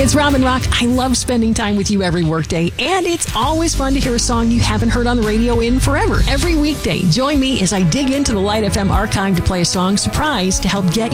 It's Robin Rock. I love spending time with you every workday, and it's always fun to hear a song you haven't heard on the radio in forever. Every weekday, join me as I dig into the Light FM archive to play a song surprise to help get